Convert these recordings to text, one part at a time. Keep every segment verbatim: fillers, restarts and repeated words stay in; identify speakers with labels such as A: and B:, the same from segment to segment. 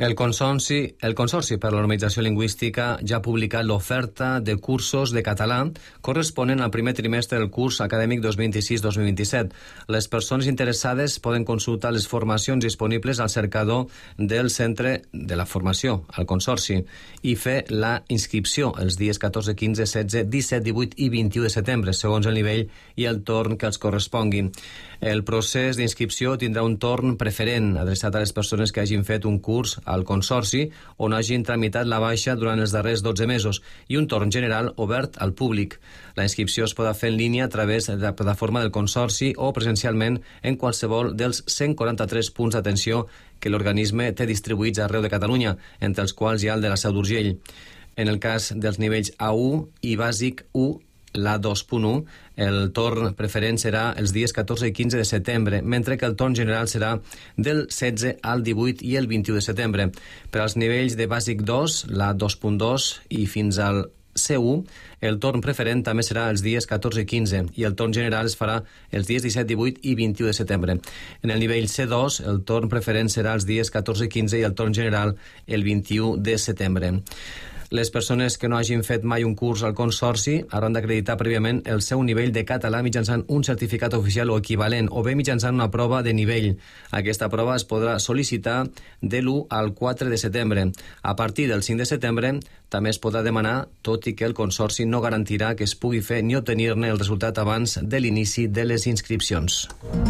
A: El Consorci, el Consorci per la Normalització Lingüística ja ha publicat l'oferta de cursos de català corresponent al primer trimestre del curs acadèmic dos mil vint-i-sis dos mil vint-i-set. Les persones interessades poden consultar les formacions disponibles al cercador del Centre de la Formació, al Consorci, i fer la inscripció els dies catorze, quinze, setze, disset, divuit i vint-i-u de setembre, segons el nivell i el torn que els corresponguin. El procés d'inscripció tindrà un torn preferent adreçat a les persones que hagin fet un curs al Consorci on hagin tramitat la baixa durant els darrers dotze mesos i un torn general obert al públic. La inscripció es podrà fer en línia a través de la plataforma del Consorci o presencialment en qualsevol dels cent quaranta-tres punts d'atenció que l'organisme té distribuïts arreu de Catalunya, entre els quals hi ha el de la Seu d'Urgell. En el cas dels nivells A u i bàsic u, l'A dos punt u, el torn preferent serà els dies catorze i quinze de setembre, mentre que el torn general serà del setze al divuit i el vint-i-u de setembre. Per als nivells de bàsic dos, l'A dos punt dos i fins al C u, el torn preferent també serà els dies catorze i quinze i el torn general es farà els dies disset, divuit i vint-i-u de setembre. En el nivell C dos, el torn preferent serà els dies catorze i quinze i el torn general el vint-i-u de setembre. Les persones que no hagin fet mai un curs al Consorci hauran d'acreditar prèviament el seu nivell de català mitjançant un certificat oficial o equivalent o bé mitjançant una prova de nivell. Aquesta prova es podrà sol·licitar de l'u al quatre de setembre. A partir del cinc de setembre també es podrà demanar, tot i que el Consorci no garantirà que es pugui fer ni obtenir-ne el resultat abans de l'inici de les inscripcions.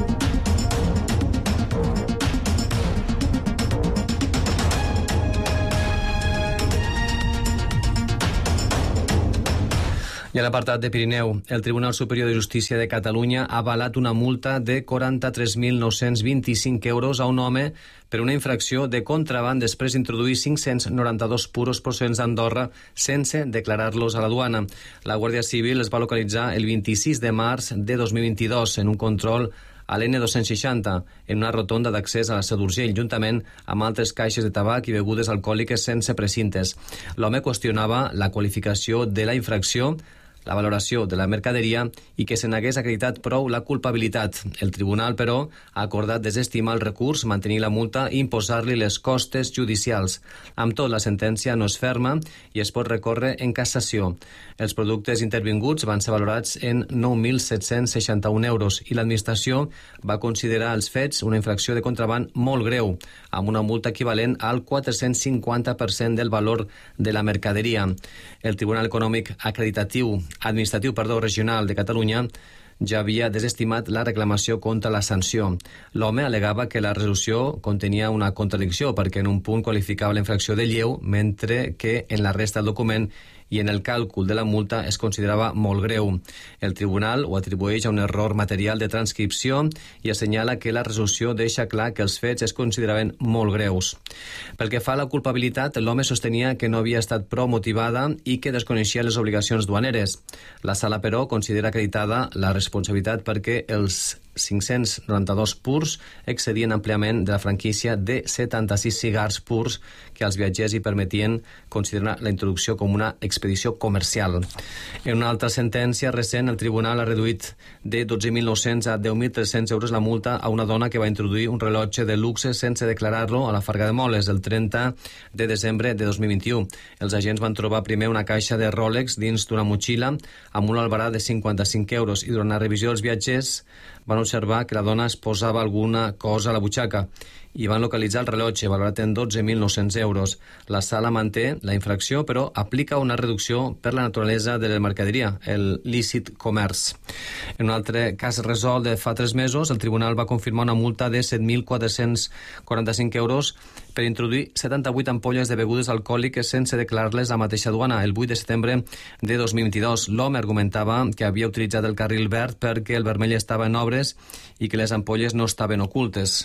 A: I a l'apartat de Pirineu, el Tribunal Superior de Justícia de Catalunya ha avalat una multa de quaranta-tres mil nou-cents vint-i-cinc euros a un home per una infracció de contraban després d'introduir cinc-cents noranta-dos puros procedents d'Andorra sense declarar-los a la duana. La Guàrdia Civil es va localitzar el vint-i-sis de març de dos mil vint-i-dos en un control a l'N dos-cents seixanta, en una rotonda d'accés a la Seu d'Urgell, juntament amb altres caixes de tabac i begudes alcohòliques sense precintes. L'home qüestionava la qualificació de la infracció, la valoració de la mercaderia i que se n'hagués acreditat prou la culpabilitat. El tribunal, però, ha acordat desestimar el recurs, mantenir la multa i imposar-li les costes judicials. Amb tot, la sentència no és ferma i es pot recórrer en cassació. Els productes intervinguts van ser valorats en nou mil set-cents seixanta-un euros i l'administració va considerar els fets una infracció de contraban molt greu, amb una multa equivalent al quatre-cents cinquanta per cent del valor de la mercaderia. El Tribunal Econòmic Acreditatiu administratiu perdó, regional de Catalunya ja havia desestimat la reclamació contra la sanció. L'home alegava que la resolució contenia una contradicció perquè en un punt qualificava la infracció de lleu, mentre que en la resta del document i en el càlcul de la multa es considerava molt greu. El tribunal ho atribueix a un error material de transcripció i assenyala que la resolució deixa clar que els fets es consideraven molt greus. Pel que fa a la culpabilitat, l'home sostenia que no havia estat prou motivada i que desconeixia les obligacions duaneres. La sala, però, considera acreditada la responsabilitat perquè els cinc-cents noranta-dos purs excedien àmpliament de la franquícia de setanta-sis cigars purs que als viatgers hi permetien considerar la introducció com una expedició comercial. En una altra sentència recent, el tribunal ha reduït de dotze mil nou-cents a deu mil tres-cents euros la multa a una dona que va introduir un rellotge de luxe sense declarar-lo a la Farga de Moles el trenta de desembre de dos mil vint-i-u. Els agents van trobar primer una caixa de Rolex dins d'una motxilla amb un albarà de cinquanta-cinc euros i durant la revisió dels viatgers van observar que la dona es posava alguna cosa a la butxaca i van localitzar el rellotge valorat en dotze mil nou-cents euros. La sala manté la infracció, però aplica una reducció per la naturalesa de la mercaderia, el lícit comerç. En un altre cas resolt de fa tres mesos, el tribunal va confirmar una multa de set mil quatre-cents quaranta-cinc euros per introduir setanta-vuit ampolles de begudes alcohòliques sense declarar-les a la mateixa aduana el vuit de setembre de dos mil vint-i-dos. L'home argumentava que havia utilitzat el carril verd perquè el vermell estava en obres i que les ampolles no estaven ocultes.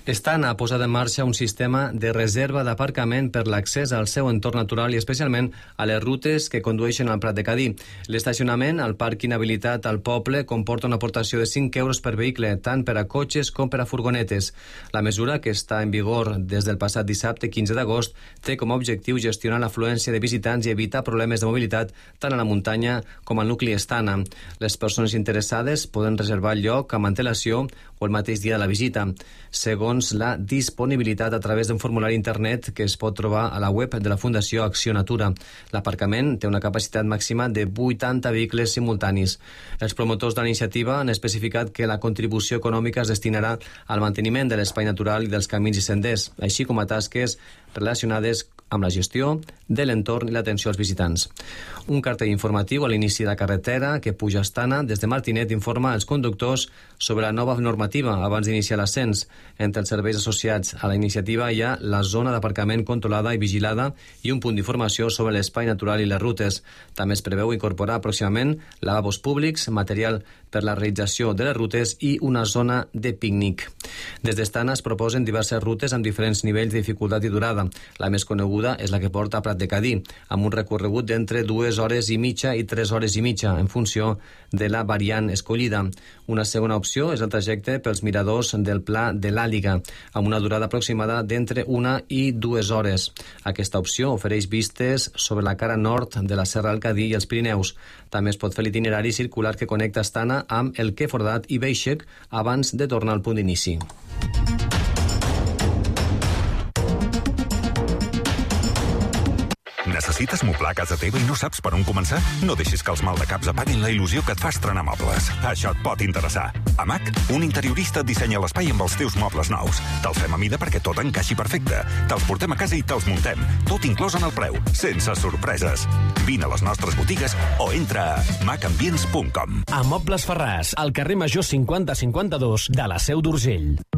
A: Estana ha posat en marxa un sistema de reserva d'aparcament per l'accés al seu entorn natural i especialment a les rutes que condueixen al Prat de Cadí. L'estacionament al parc inhabilitat al poble comporta una aportació de cinc euros per vehicle, tant per a cotxes com per a furgonetes. La mesura, que està en vigor des del passat dissabte quinze d'agost, té com a objectiu gestionar l'afluència de visitants i evitar problemes de mobilitat tant a la muntanya com al nucli Estana. Les persones interessades poden reservar el lloc amb antelació o el mateix dia de la visita, segons la disponibilitat a través d'un formulari internet que es pot trobar a la web de la Fundació Acció Natura. L'aparcament té una capacitat màxima de vuitanta vehicles simultanis. Els promotors de la iniciativa han especificat que la contribució econòmica es destinarà al manteniment de l'espai natural i dels camins i senders, així com a tasques relacionades amb la gestió de l'entorn i l'atenció als visitants. Un cartell informatiu a l'inici de la carretera que puja a Estana des de Martinet informa als conductors sobre la nova normativa abans d'iniciar l'ascens. Entre els serveis associats a la iniciativa hi ha la zona d'aparcament controlada i vigilada i un punt d'informació sobre l'espai natural i les rutes. També es preveu incorporar pròximament lavabos públics, material per la realització de les rutes i una zona de pícnic. Des d'Estana es proposen diverses rutes amb diferents nivells de dificultat i durada. La més coneguda és la que porta a Prat de Cadí, amb un recorregut d'entre dues hores i mitja i tres hores i mitja, en funció de la variant escollida. Una segona opció és el trajecte pels miradors del Pla de l'Àliga, amb una durada aproximada d'entre una i dues hores. Aquesta opció ofereix vistes sobre la cara nord de la Serra del Cadí i els Pirineus. També es pot fer l'itinerari circular que connecta Estana amb el Quefordat i Beixec abans de tornar al punt d'inici.
B: Necessites moblar a casa teva i no saps per on començar? No deixis que els maldecaps apaguin la il·lusió que et fa estrenar mobles. Això et pot interessar. A M A C, un interiorista et dissenya l'espai amb els teus mobles nous. Te'ls fem a mida perquè tot encaixi perfecte. Te'ls portem a casa i te'ls muntem. Tot inclòs en el preu, sense sorpreses. Vine a les nostres botigues o entra a macambients punt com.
C: A Mobles Ferràs, al carrer Major cinquanta cinquanta-dos de la Seu d'Urgell.